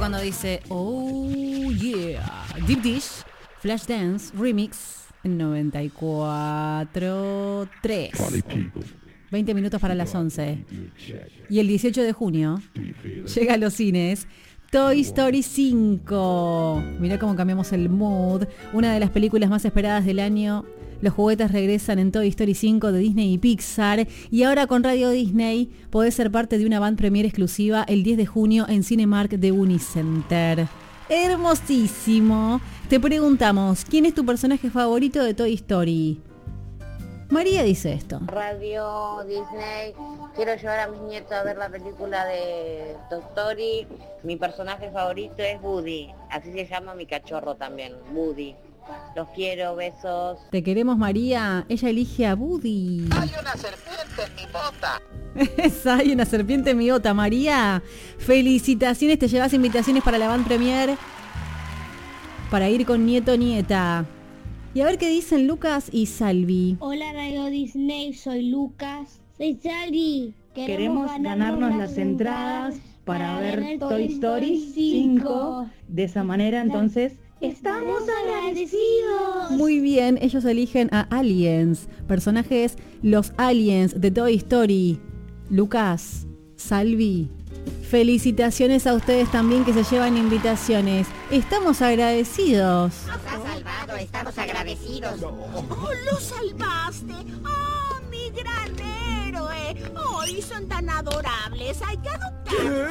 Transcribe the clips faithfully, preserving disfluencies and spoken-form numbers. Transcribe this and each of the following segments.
cuando dice, oh yeah, Deep Dish, Flashdance, Remix, noventa y cuatro tres. veinte minutos para las once. Y el dieciocho de junio llega a los cines Toy Story cinco. Mirá cómo cambiamos el mood. Una de las películas más esperadas del año. Los juguetes regresan en Toy Story cinco de Disney y Pixar. Y ahora con Radio Disney podés ser parte de una van premiere exclusiva el diez de junio en Cinemark de Unicenter. Hermosísimo. Te preguntamos, ¿quién es tu personaje favorito de Toy Story? María dice esto. Radio Disney, quiero llevar a mis nietos a ver la película de Toy Story. Mi personaje favorito es Woody, así se llama mi cachorro también, Woody. Los quiero, besos. Te queremos, María. Ella elige a Woody. Hay una serpiente en mi bota. Esa, hay una serpiente en mi bota, María. Felicitaciones, te llevas invitaciones para la van premier para ir con nieto nieta. Y a ver qué dicen Lucas y Salvi. Hola Radio Disney, soy Lucas. Soy Salvi. Queremos, Queremos ganarnos, ganarnos las entradas para, para ver Toy Story cinco. De esa manera, entonces, estamos agradecidos. Muy bien, ellos eligen a Aliens, personajes los Aliens de Toy Story. Lucas, Salvi, felicitaciones a ustedes también que se llevan invitaciones. Estamos agradecidos. Nos has salvado, estamos agradecidos. Oh, ¡lo salvaste! ¡Oh, mi gran héroe! ¡Oh, y son tan adorables! ¡Hay que adoptarlos!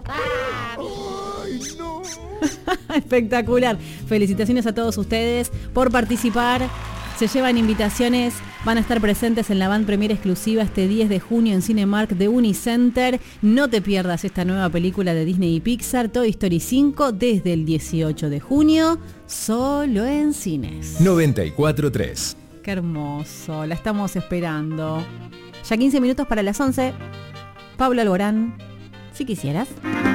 ¡Ay, no! Espectacular. Felicitaciones a todos ustedes por participar. Se llevan invitaciones, van a estar presentes en la van premiere exclusiva este diez de junio en Cinemark de Unicenter. No te pierdas esta nueva película de Disney y Pixar, Toy Story cinco, desde el dieciocho de junio, solo en cines. noventa y cuatro tres. Qué hermoso, la estamos esperando. Ya quince minutos para las once. Pablo Alborán, si quisieras.